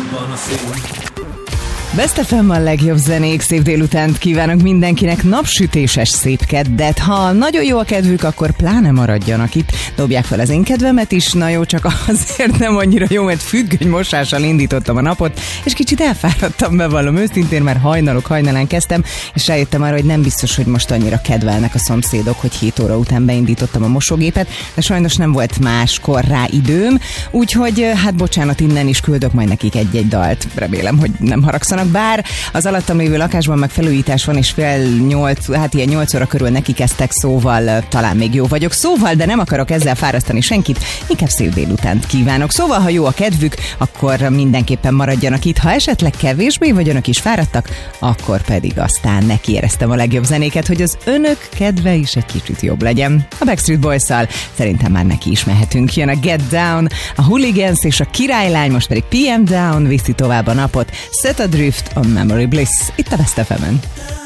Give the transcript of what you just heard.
van a szél. Best FM a legjobb zenék, szép délutánt kívánok mindenkinek, napsütéses szép keddet. Ha nagyon jó a kedvük, akkor pláne maradjanak itt, dobják fel az én kedvemet is, na jó, csak azért nem annyira jó, mert függönymosással indítottam a napot, és kicsit elfáradtam, bevallom őszintén, mert hajnalán kezdtem, és rájöttem arra, hogy nem biztos, hogy most annyira kedvelnek a szomszédok, hogy 7 óra után beindítottam a mosógépet, de sajnos nem volt máskor rá időm, úgyhogy hát bocsánat, innen is küldök majd nekik egy-egy dalt, remélem, hogy nem haragszanak. Bár az alattam lévő lakásban meg felújítás van, és fél 8, hát ilyen 8 óra körül neki kezdtek, szóval talán még jó vagyok. Szóval, de nem akarok ezzel fárasztani senkit, inkább szép délutánt kívánok. Szóval, ha jó a kedvük, akkor mindenképpen maradjanak itt. Ha esetleg kevésbé, vagy önök is fáradtak, akkor pedig aztán neki éreztem a legjobb zenéket, hogy az önök kedve is egy kicsit jobb legyen. A Backstreet Boys-szal szerintem már neki is mehetünk. Jön a Get Down, a Hooligans és a Királylány, most pedig PM Down viszi tovább a napot. Set a Drift on Memory Bliss, itt a Best FM-en.